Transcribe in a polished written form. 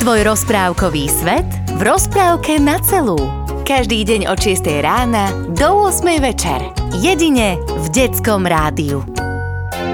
tvoj rozprávkový svet v rozprávke na celú. Každý deň od 6 rána do 8 večer. Jedine v Detskom rádiu.